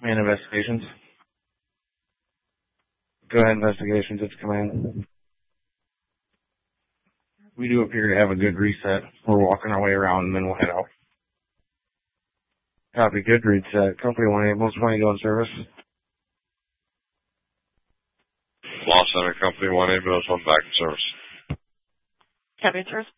And investigations. Go ahead, investigations. It's command. We do appear to have a good reset. We're walking our way around and then we'll head out. Copy, good reset. Company 1 Ambulance 20 go in service. Lost Center, Company 1 Ambulance 1 back in service. Copy in service.